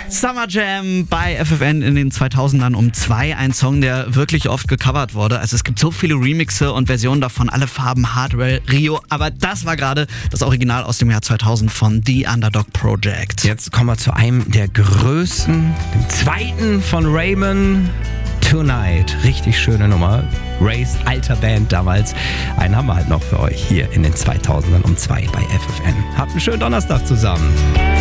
Summer Jam bei FFN in den 2000ern um 2. Ein Song, der wirklich oft gecovert wurde. Also es gibt so viele Remixe und Versionen davon, alle Farben, Hardwell, Rio. Aber das war gerade das Original aus dem Jahr 2000 von The Underdog Project. Jetzt kommen wir zu einem der größten, dem zweiten von Raymond. Tonight. Richtig schöne Nummer. Rays alter Band damals. Einen haben wir halt noch für euch hier in den 2000ern um 2 bei FFN. Habt einen schönen Donnerstag zusammen.